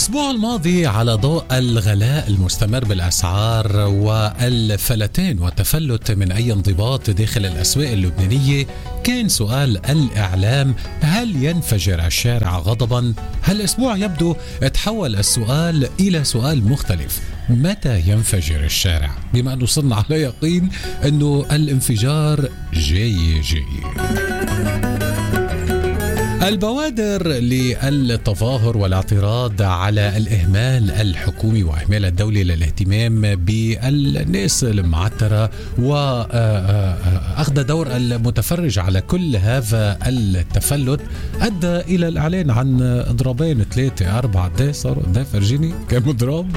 الأسبوع الماضي على ضوء الغلاء المستمر بالأسعار والفلتان والتفلت من أي انضباط داخل الأسواق اللبنانية، كان سؤال الإعلام: هل ينفجر الشارع غضبا؟ هالأسبوع يبدو تحول السؤال إلى سؤال مختلف: متى ينفجر الشارع؟ بما أنه صرنا على يقين أنه الانفجار جاي. البوادر للتظاهر والاعتراض على الإهمال الحكومي وإهمال الدولة للاهتمام بالناس المعترة وأخذ دور المتفرج على كل هذا التفلت أدى إلى الإعلان عن إضرابين 3-4 صاروا فرجيني كم إضراب.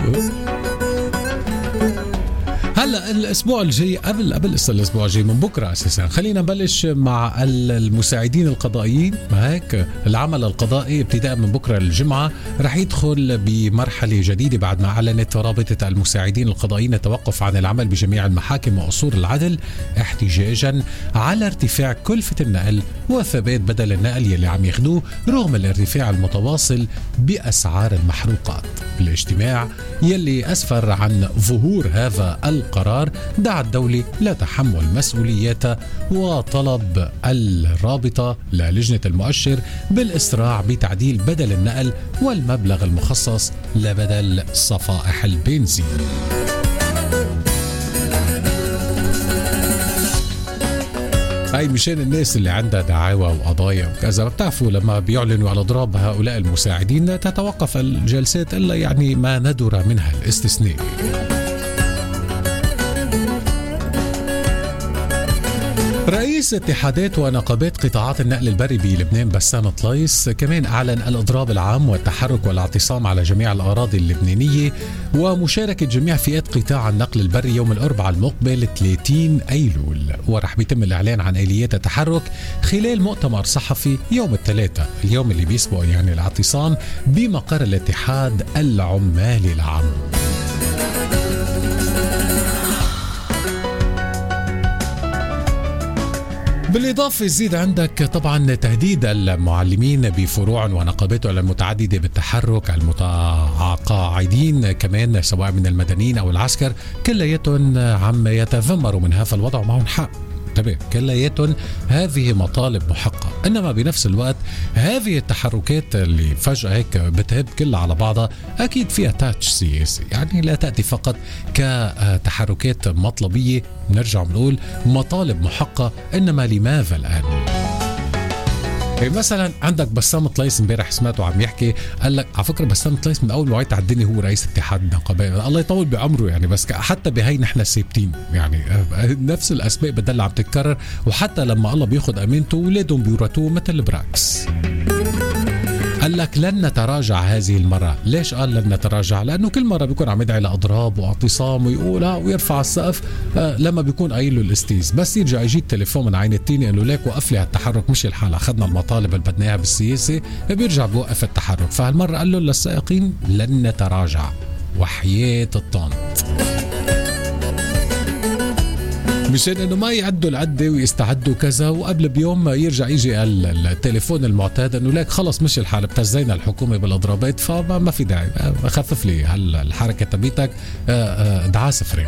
هلا الاسبوع الجاي قبل الاسبوع الجاي من بكره اساسا خلينا نبلش مع المساعدين القضائيين. هيك العمل القضائي ابتداء من بكره الجمعه رح يدخل بمرحله جديده بعد ما اعلنت رابطه المساعدين القضائيين التوقف عن العمل بجميع المحاكم وقصور العدل احتجاجا على ارتفاع كلفه النقل وثبات بدل النقل يلي عم ياخذوه رغم الارتفاع المتواصل باسعار المحروقات. الاجتماع يلي اسفر عن ظهور هذا القرار دعا الدولة لتحمل مسؤولياتها وطلب الرابطة للجنة المؤشر بالإسراع بتعديل بدل النقل والمبلغ المخصص لبدل صفائح البنزين. هاي مشان الناس اللي عندها دعاوى وقضايا وكذا. بتعرفوا لما بيعلنوا على اضراب هؤلاء المساعدين تتوقف الجلسات إلا يعني ما ندر منها الاستثناء. رئيس اتحادات ونقابات قطاعات النقل البري بلبنان بسام طليس كمان أعلن الإضراب العام والتحرك والاعتصام على جميع الأراضي اللبنانية ومشاركة جميع فئات قطاع النقل البري يوم الأربعاء المقبل 30 أيلول، ورح بيتم الإعلان عن آليات التحرك خلال مؤتمر صحفي يوم الثلاثاء، اليوم اللي بيسبق يعني الاعتصام، بمقر الاتحاد العمالي العام. بالإضافة يزيد عندك طبعا تهديد المعلمين بفروع ونقابات المتعددة بالتحرك، المتقاعدين كمان سواء من المدنيين أو العسكر، كلياتهم عم يتذمروا من هذا الوضع ومعهم حق. انتبه، كلياتهم هذه مطالب محقة، إنما بنفس الوقت هذه التحركات اللي فجأة هيك بتهب كلها على بعضها أكيد فيها تاتش سياسي، يعني لا تأتي فقط كتحركات مطلبية نرجع بنقول مطالب محقة، إنما لماذا الآن؟ مثلا عندك بسام طليس امبارح سمعته عم يحكي، قال لك على فكره بسام طليس من اول ما وعيت على الدنيا هو رئيس اتحاد النقابات، الله يطول بعمره يعني، بس حتى بهي نحن ثابتين يعني نفس الاسماء بدل عم تتكرر، وحتى لما الله بياخذ امانته اولادهم بيورثوه مثل البراكس. قال لك لن نتراجع هذه المرة. ليش قال لن نتراجع؟ لأنه كل مرة بيكون عم يدعي لأضراب واعتصام ويقولها ويرفع السقف لما بيكون قايل له الاستيز، بس يرجع يجي التليفون من عين التاني انه ليك وقف لي هالتحرك مش الحال، اخذنا المطالب اللي بدنا اياها بالسياسة، بيرجع بيوقف التحرك. فهالمرة قال له للسائقين لن نتراجع وحياة الطنط، مشان انه ما يعدوا العده ويستعدوا كذا، وقبل بيوم يرجع يجي التليفون المعتاد انه لك خلص مش الحال ابتزينا الحكومه بالاضرابات فما في داعي، خفف لي هالحركه تبيتك دعاسه فريم.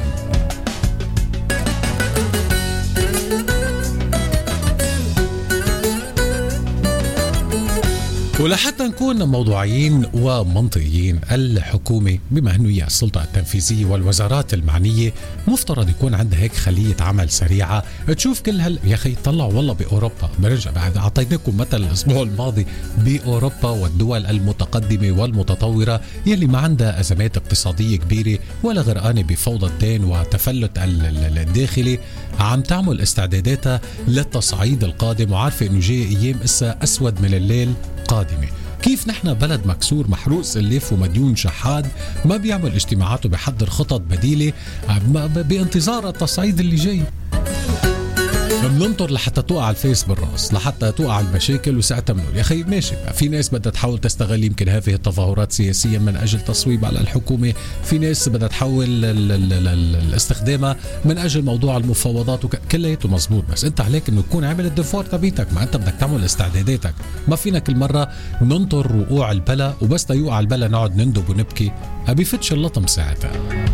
ولحتى نكون موضوعيين ومنطقيين، الحكومة بما أنه هي السلطة التنفيذية والوزارات المعنية مفترض يكون عندها هيك خلية عمل سريعة تشوف كل يا أخي طلعوا والله بأوروبا، برجع بعد أعطيناكم مثل الأسبوع الماضي بأوروبا والدول المتقدمة والمتطورة يلي ما عندها أزمات اقتصادية كبيرة ولا غرقانة بفوضى الدين وتفلت الداخلي، عم تعمل استعداداتها للتصعيد القادم وعارفة أنه جاي أيام إسا أسود من الليل قادمة. كيف نحن بلد مكسور محروس الليف ومديون شحاد ما بيعمل اجتماعات وبيحضر خطط بديلة بانتظار التصعيد اللي جاي؟ بننطر لحتى توقع الفيس بالراس، لحتى توقع المشاكل، وساعتها بنقول يا اخي ماشي، في ناس بدها تحاول تستغل يمكن هذه التظاهرات سياسيا من اجل تصويب على الحكومه، في ناس بدها تحول استخدامها من اجل موضوع المفاوضات، كلياته مزبوط، بس انت عليك انه تكون عامل الدفور تبعيتك، ما انت بدك تعمل استعداداتك. ما فينا كل مره ننطر وقوع البلا، وبس يوقع البلا نقعد نندب ونبكي، ما بيفتش اللطم ساعتها.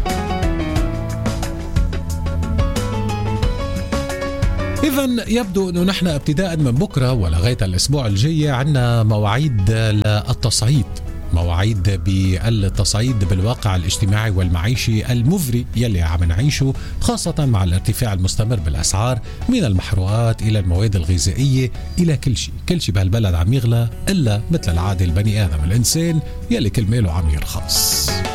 إذن يبدو أنه نحن ابتداء من بكرة ولغاية الأسبوع الجاي عنا مواعيد للتصعيد، مواعيد بالتصعيد بالواقع الاجتماعي والمعيشي المفري يلي عم نعيشه، خاصة مع الارتفاع المستمر بالأسعار، من المحروقات إلى المواد الغذائية إلى كل شيء بهالبلد عم يغلى، إلا مثل العادة البني آدم الإنسان يلي كل ماله عم يرخص.